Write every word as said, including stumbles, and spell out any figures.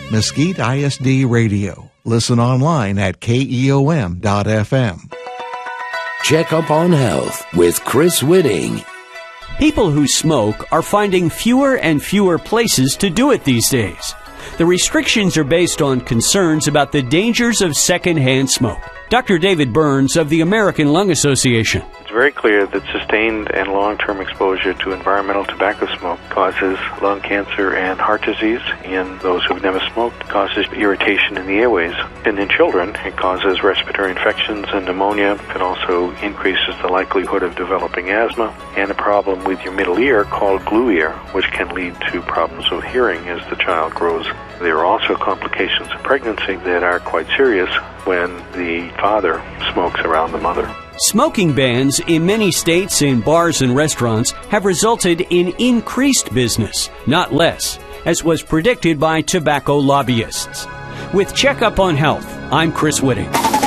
Mesquite I S D Radio. Listen online at K E O M dot F M. Check Up on Health with Chris Whitting. People who smoke are finding fewer and fewer places to do it these days. The restrictions are based on concerns about the dangers of secondhand smoke. Doctor David Burns of the American Lung Association. It's very clear that sustained and long-term exposure to environmental tobacco smoke causes lung cancer and heart disease. In those who've never smoked, causes irritation in the airways. And in children, it causes respiratory infections and pneumonia. It also increases the likelihood of developing asthma and a problem with your middle ear called glue ear, which can lead to problems with hearing as the child grows. There are also complications of pregnancy that are quite serious when the father smokes around the mother. Smoking bans in many states in bars and restaurants have resulted in increased business, not less, as was predicted by tobacco lobbyists. With Checkup on Health, I'm Chris Whitting.